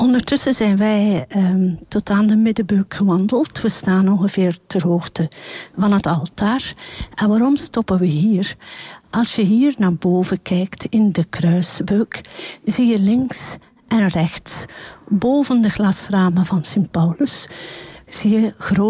Ondertussen zijn wij tot aan de middenbeuk gewandeld. We staan ongeveer ter hoogte van het altaar. En waarom stoppen we hier? Als je hier naar boven kijkt in de kruisbeuk, zie je links en rechts, boven de glasramen van Sint Paulus, zie je grote